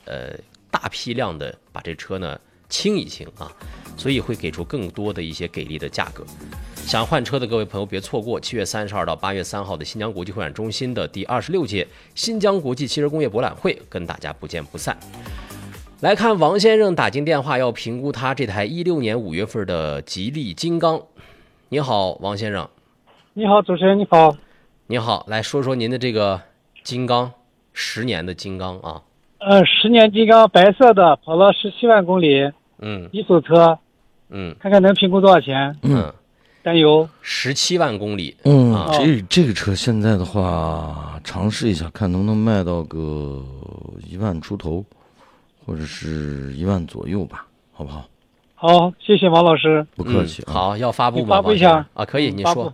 大批量的把这车呢清一清啊，所以会给出更多的一些给力的价格。想换车的各位朋友别错过7月32到8月3号的新疆国际会展中心的第26届新疆国际汽车工业博览会，跟大家不见不散。来看王先生打进电话要评估他这台16年5月份的吉利金刚。你好，王先生。 你好，主持人你好。 你好，来说说您的这个金刚，10年的金刚啊。 10年金刚，白色的，跑了17万公里。一手车。看看能评估多少钱。担忧 17万公里。 这个车现在的话，尝试一下，看能不能卖到个1万出头，或者是1万左右吧，好不好？ 好，谢谢王老师。 不客气。 好，要发布吗？ 发布一下啊，可以，你说。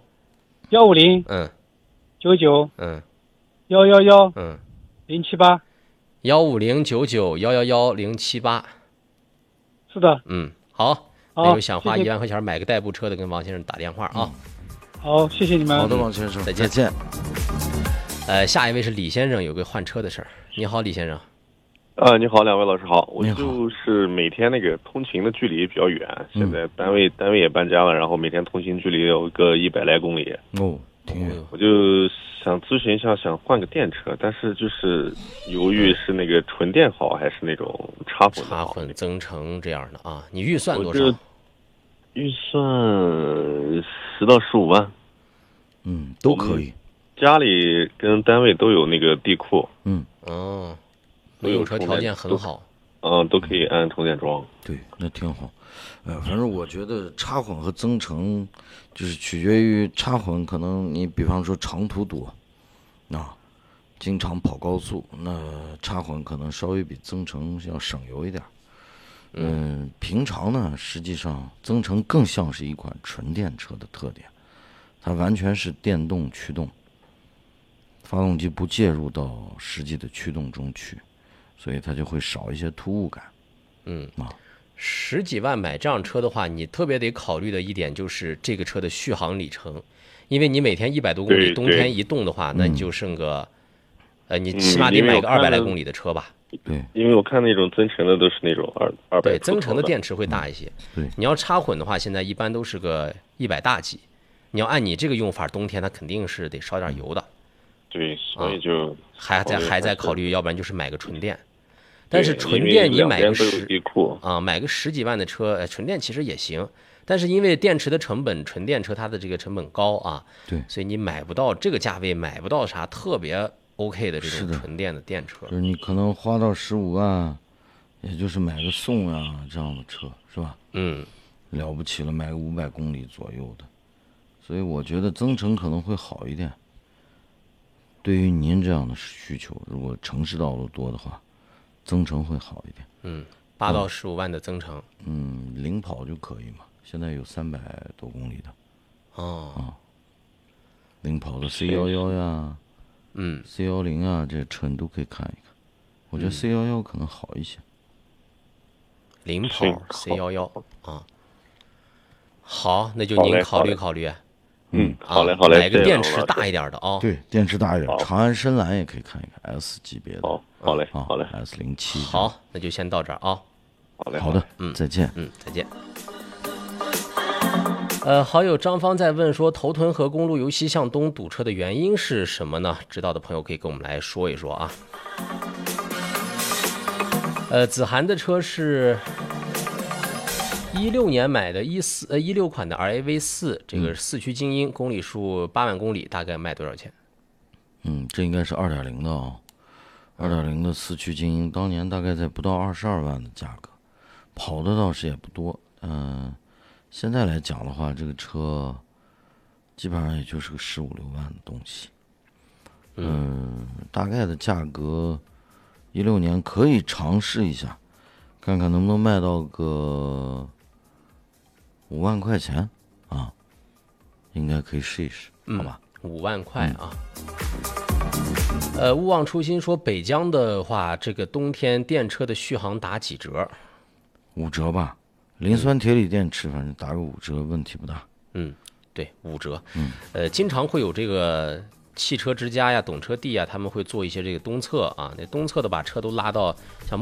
150。99。111。078。 15099111078。 是的。 好。那有想花1万块钱买个代步车的，跟王先生打电话啊。 好，谢谢你们。 好的，王先生， 再见。下一位是李先生，有个换车的事儿。你好，李先生。 你好，两位老师好。我就是每天那个通勤的距离比较远，现在单位也搬家了，然后每天通勤距离有个100来公里。 挺远。 我就想咨询一下，想换个电车，但是就是犹豫是那个纯电好还是那种插混增程这样的啊？你预算多少？ 预算10到15万。 都可以。 家里跟单位都有那个地库。 用车条件很好。 都可以按充电桩。 对，那挺好。反正我觉得插混和增程就是取决于插混，可能你比方说长途多，经常跑高速，那插混可能稍微比增程要省油一点。平常呢，实际上增程更像是一款纯电车的特点，它完全是电动驱动，发动机不介入到实际的驱动中去，所以它就会少一些突兀感。 10几万买这辆车的话，你特别得考虑的一点就是这个车的续航里程，因为你每天100多公里，冬天一动的话，那你就剩个，你起码得买个200来公里的车吧。 对， 因为我看那种增程的都是那种200。 对，增程的电池会大一些。 对， 你要插混的话，现在一般都是个100大几。你要按你这个用法，冬天它肯定是得烧点油的。 对，所以就还在考虑，要不然就是买个纯电。但是纯电你买个买个10几万的车，纯电其实也行，但是因为电池的成本，纯电车它的这个成本高啊， 对， 所以你买不到这个价位，买不到啥特别 OK 的这种纯电的电车。 就是你可能花到15万，也就是买个宋啊这样的车，是吧？了不起了，买个500公里左右的，所以我觉得增程可能会好一点。对于您这样的需求，如果城市道路多的话，增程会好一点。 8到15万的增程。 零跑就可以嘛，现在有300多公里的。零跑的 C11呀，C10啊，这车你都可以看一看。我觉得 C11可能好一些。 零跑 C11啊，好，那就您考虑考虑。 好嘞， 买个电池大一点的啊。 对，电池大一点，长安深蓝也可以看一看 S 级别的。 好嘞 ，S07。 好，那就先到这儿啊。 好的，再见。 再见。好友张芳在问说，头屯河公路由西向东堵车的原因是什么呢？知道的朋友可以跟我们来说一说啊。子涵的车是16年买的16款的 RAV4，这个4驱精英，公里数8万公里，大概卖多少钱？ 这应该是2.0的啊，2.0的4驱精英，当年大概在不到22万的价格，跑的倒是也不多。现在来讲的话，这个车基本上也就是个15、16万的东西。大概的价格，16年可以尝试一下，看看能不能卖到个5万块钱啊，应该可以试一试，好吧 ？5万块啊。勿忘初心说，北疆的话，这个冬天电车的续航打几折 ？5折吧，磷酸铁锂电池，反正打个5折问题不大。 对，5折。经常会有这个汽车之家呀、懂车帝呀，他们会做一些这个东侧啊，那东侧的把车都拉到像